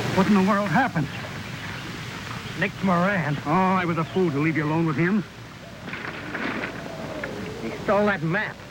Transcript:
What in the world happened? Nick Moran. Oh, I was a fool to leave you alone with him. He stole that map.